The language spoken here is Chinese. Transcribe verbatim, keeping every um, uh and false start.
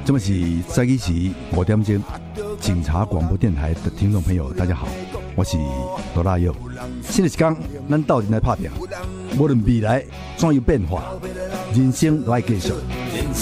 这么是早起时五点钟，警察广播电台的听众朋友，大家好，我是罗大佑。新的一天，咱斗阵来打拼，无论未来怎样变化，人生都要继续。